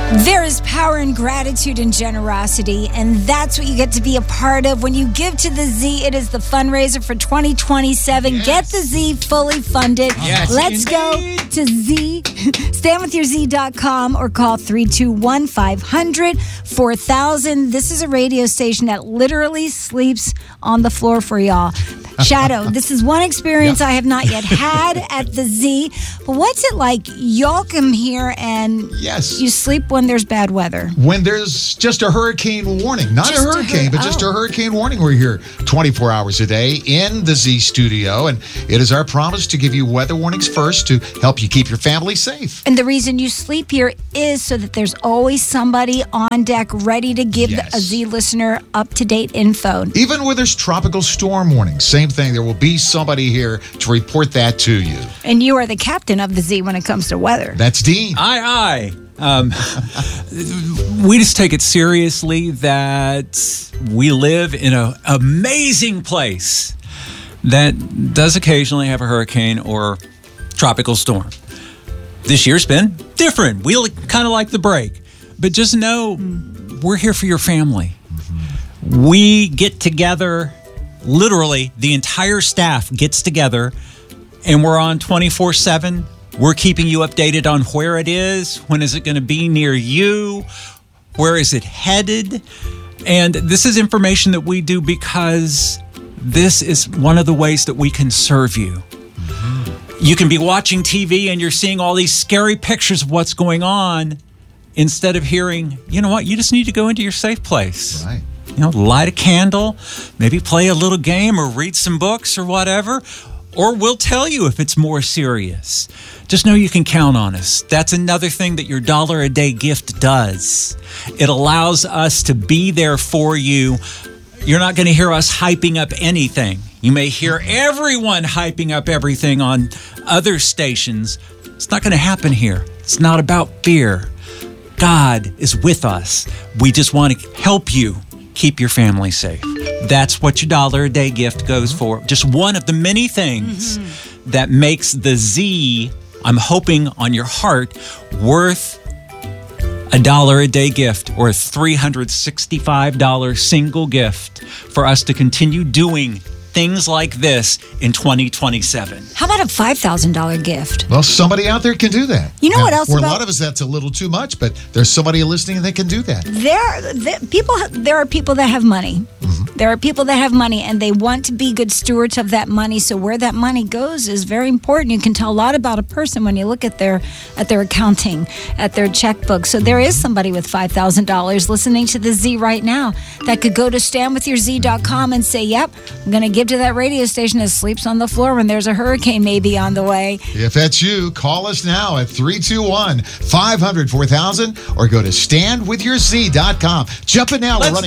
There is power in gratitude and generosity, and that's what you get to be a part of when you give to the Z. It is the fundraiser for 2027. Yes. Get the Z fully funded. Yes, Let's go to Z, standwithyourz.com, or call 321-500-4000. This is a radio station that literally sleeps on the floor for y'all. Shadow, this is one experience I have not yet had at the Z. But what's it like? Y'all come here and you sleep when there's bad weather. When there's just a hurricane warning. Not Just a hurricane, but just a hurricane warning. We're here 24 hours a day in the Z studio, and it is our promise to give you weather warnings first to help you keep your family safe. And the reason you sleep here is so that there's always somebody on deck ready to give a Z listener up-to-date info. Even when there's tropical storm warnings, same thing. There will be somebody here to report that to you. And you are the captain of the Z when it comes to weather. That's Dean. Aye. We just take it seriously that we live in an amazing place that does occasionally have a hurricane or tropical storm. This year's been different. We kind of like the break. But just know we're here for your family. We get together, literally the entire staff gets together, and we're on 24/7. We're keeping you updated on where it is, when is it going to be near you, where is it headed. And this is information that we do because this is one of the ways that we can serve you. You can be watching TV and you're seeing all these scary pictures of what's going on instead of hearing, you know what, you just need to go into your safe place. Right. You know, light a candle, maybe play a little game or read some books or whatever. Or we'll tell you if it's more serious. Just know you can count on us. That's another thing that your $1-a-day gift does. It allows us to be there for you. You're not going to hear us hyping up anything. You may hear everyone hyping up everything on other stations. It's not going to happen here. It's not about fear. God is with us. We just want to help you keep your family safe. That's what your $1-a-day gift goes for. Just one of the many things that makes the Z, I'm hoping on your heart, worth a $1-a-day gift or a $365 single gift for us to continue doing things like this in 2027. How about a $5,000 gift? Well, somebody out there can do that. You know what else For a about- lot of us, that's a little too much, but there's somebody listening that can do that. There are people that have money. There are people that have money and they want to be good stewards of that money. So where that money goes is very important. You can tell a lot about a person when you look at their accounting, at their checkbook. So there is somebody with $5,000 listening to the Z right now that could go to standwithyourz.com and say, yep, I'm going to give to that radio station that sleeps on the floor when there's a hurricane maybe on the way. If that's you, call us now at 321-500-4000 or go to standwithyourz.com. Jump in now. We're running